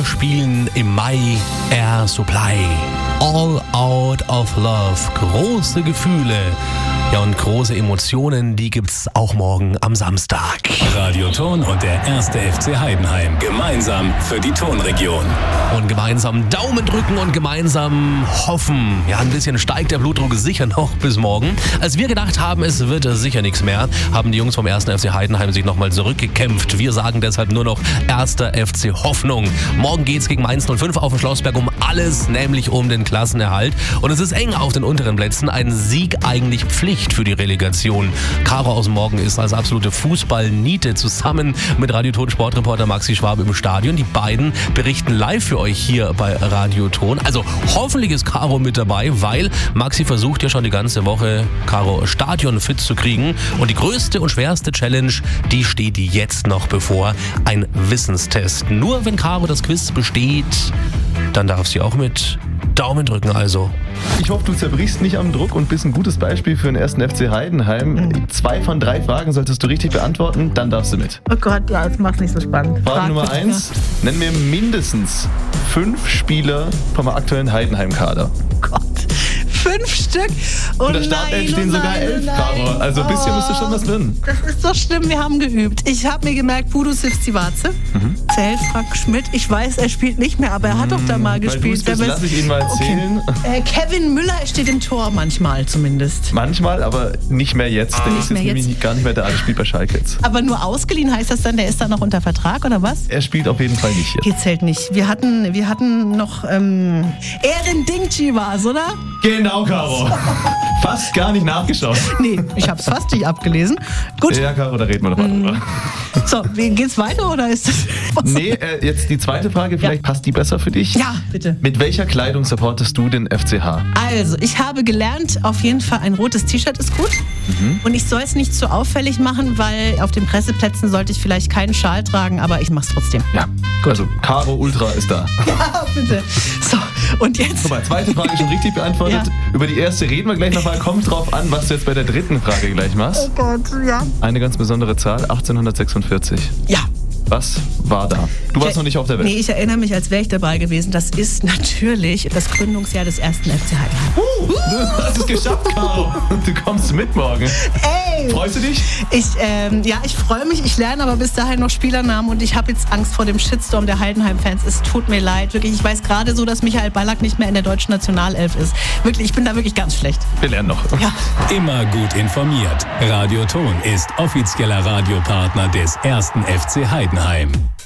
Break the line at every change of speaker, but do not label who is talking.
spielen im Mai Air Supply. All Out of Love. Große Gefühle. Ja, und große Emotionen, die gibt's auch morgen am Samstag.
Radioton und der 1. FC Heidenheim. Gemeinsam für die Tonregion.
Und gemeinsam Daumen drücken und gemeinsam hoffen. Ja, ein bisschen steigt der Blutdruck sicher noch bis morgen. Als wir gedacht haben, es wird sicher nichts mehr, haben die Jungs vom 1. FC Heidenheim sich nochmal zurückgekämpft. Wir sagen deshalb nur noch 1. FC Hoffnung. Morgen geht's gegen Mainz 05 auf dem Schlossberg um alles, nämlich um den Klassenerhalt. Und es ist eng auf den unteren Plätzen. Ein Sieg eigentlich Pflicht für die Relegation. Caro aus dem Morgen ist als absolute Fußball-Niete zusammen mit Radioton-Sportreporter Maxi Schwab im Stadion. Die beiden berichten live für euch hier bei Radioton. Also hoffentlich ist Caro mit dabei, weil Maxi versucht ja schon die ganze Woche, Caro stadionfit zu kriegen. Und die größte und schwerste Challenge, die steht jetzt noch bevor. Ein Wissenstest. Nur wenn Caro das Quiz besteht, dann darf sie auch mit Daumen drücken also.
Ich hoffe, du zerbrichst nicht am Druck und bist ein gutes Beispiel für den 1. FC Heidenheim. 2 von 3 Fragen solltest du richtig beantworten, dann darfst du mit.
Oh Gott, ja, das macht nicht so spannend.
Frage Nummer 1. Nenn mir mindestens 5 Spieler vom aktuellen Heidenheim-Kader.
Oh Gott, 5 Stück?
Und der Startelf stehen sogar 11, Caro. Also ein bisschen müsste schon was drin.
Das ist doch schlimm, wir haben geübt. Ich habe mir gemerkt, Budo Sivcivace, zählt Frank Schmidt. Ich weiß, er spielt nicht mehr, aber er hat doch da mal gespielt.
Lass ich ihn mal erzählen.
Okay. Kevin Müller steht im Tor manchmal zumindest.
Manchmal, aber nicht mehr jetzt. Der ist jetzt nämlich gar nicht mehr da. Der spielt bei Schalke jetzt.
Aber nur ausgeliehen heißt das dann, der ist dann noch unter Vertrag oder was?
Er spielt auf jeden Fall nicht jetzt.
Hier zählt nicht. Wir hatten noch Ehren Dingchi war's, oder?
Genau, Caro. Fast gar nicht nachgeschaut.
Nee, ich hab's fast nicht abgelesen. Gut.
Ja, Caro, da reden wir noch mal drüber.
So, geht's weiter oder ist das...
Nee, jetzt die zweite Frage, vielleicht passt die besser für dich.
Ja, bitte.
Mit welcher Kleidung supportest du den FCH?
Also, ich habe gelernt, auf jeden Fall ein rotes T-Shirt ist gut. Und ich soll es nicht zu auffällig machen, weil auf den Presseplätzen sollte ich vielleicht keinen Schal tragen, aber ich mach's trotzdem.
Ja, gut. Also Caro Ultra ist da.
Ja, bitte. So, und jetzt...
Guck mal, zweite Frage schon richtig beantwortet.
Ja.
Über die erste reden wir gleich nochmal. Kommt drauf an, was du jetzt bei der dritten Frage gleich machst.
Oh Gott, ja.
Eine ganz besondere Zahl, 1846.
Ja.
Was war da? Du warst noch nicht auf der Welt.
Nee, ich erinnere mich, als wäre ich dabei gewesen. Das ist natürlich das Gründungsjahr des 1. FC Heidenheim.
Du hast es geschafft, Caro. Du kommst mit morgen.
Ey!
Freust du dich?
Ich freue mich. Ich lerne aber bis dahin noch Spielernamen und ich habe jetzt Angst vor dem Shitstorm der Heidenheim-Fans. Es tut mir leid, wirklich. Ich weiß gerade so, dass Michael Ballack nicht mehr in der deutschen Nationalelf ist. Wirklich, ich bin da wirklich ganz schlecht.
Wir lernen noch.
Ja.
Immer gut informiert. Radioton ist offizieller Radiopartner des 1. FC Heidenheim.